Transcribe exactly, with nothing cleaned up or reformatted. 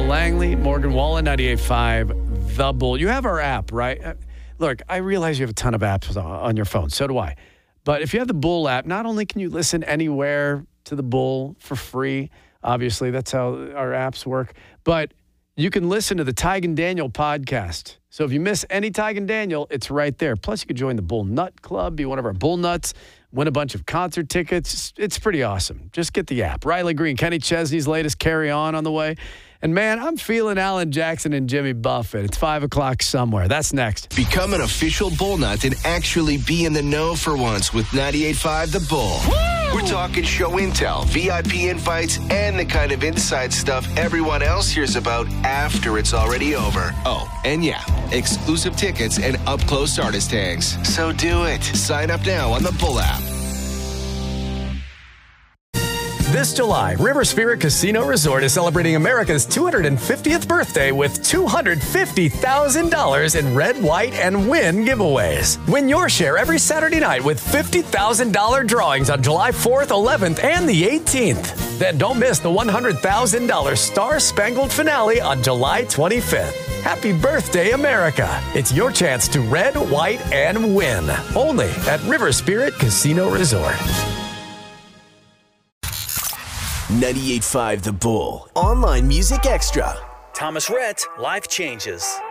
Langley, Morgan Wallen, ninety-eight point five, The Bull. You have our app, right? Uh, Look, I realize you have a ton of apps on- on your phone. So do I. But if you have the Bull app, not only can you listen anywhere to the Bull for free, obviously that's how our apps work, but you can listen to the Tig and Daniel podcast. So if you miss any Tig and Daniel, it's right there. Plus, you can join the Bull Nut Club, be one of our Bull Nuts, win a bunch of concert tickets. It's pretty awesome. Just get the app. Riley Green, Kenny Chesney's latest Carry On on the way. And, man, I'm feeling Alan Jackson and Jimmy Buffett. It's five o'clock somewhere. That's next. Become an official Bull Nut and actually be in the know for once with ninety-eight point five The Bull. Woo! We're talking show intel, V I P invites, and the kind of inside stuff everyone else hears about after it's already over. Oh, and yeah, exclusive tickets and up-close artist tags. So do it. Sign up now on the Bull app. This July, River Spirit Casino Resort is celebrating America's two hundred fiftieth birthday with two hundred fifty thousand dollars in red, white, and win giveaways. Win your share every Saturday night with fifty thousand dollars drawings on July fourth, eleventh, and the eighteenth. Then don't miss the one hundred thousand dollars Star Spangled finale on July twenty-fifth. Happy birthday, America. It's your chance to red, white, and win. Only at River Spirit Casino Resort. ninety-eight point five The Bull. Online Music Extra. Thomas Rhett, Life Changes.